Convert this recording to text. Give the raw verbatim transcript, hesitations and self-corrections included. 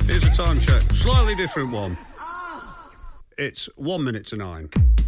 Here's a time check. Slightly different one. It's one minute to nine.